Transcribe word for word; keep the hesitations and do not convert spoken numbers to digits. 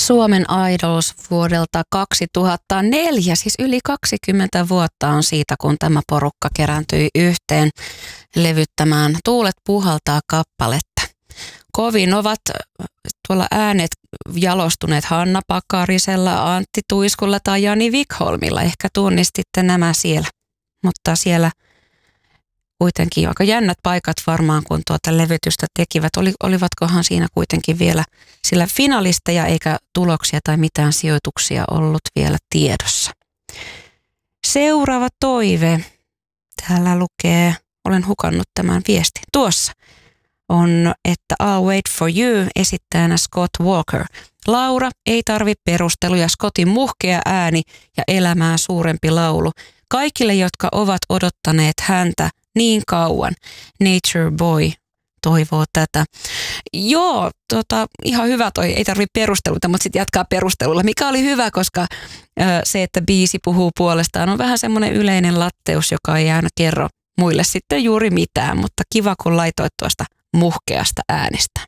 Suomen Idols vuodelta kaksituhattaneljä, siis yli kaksikymmentä vuotta on siitä, kun tämä porukka kerääntyi yhteen levyttämään Tuulet puhaltaa -kappaletta. Kovin ovat tuolla äänet jalostuneet Hanna Pakarisella, Antti Tuiskulla tai Jani Vikholmilla. Ehkä tunnistitte nämä siellä, mutta siellä kuitenkin aika jännät paikat varmaan, kun tuota levytystä tekivät. Oli, olivatkohan siinä kuitenkin vielä sillä finalisteja eikä tuloksia tai mitään sijoituksia ollut vielä tiedossa. Seuraava toive. Täällä lukee, olen hukannut tämän viestin tuossa, on, että I'll Wait for You esittäjänä Scott Walker. Laura, ei tarvi perusteluja, Scottin muhkea ääni ja elämää suurempi laulu. Kaikille, jotka ovat odottaneet häntä niin kauan. Nature Boy toivoo tätä. Joo, tota, ihan hyvä toi, ei tarvitse perusteluita, mutta sitten jatkaa perustelulla, mikä oli hyvä, koska ö, se, että biisi puhuu puolestaan, on vähän semmoinen yleinen latteus, joka ei aina kerro muille sitten juuri mitään, mutta kiva, kun laitoit tuosta muhkeasta äänestä.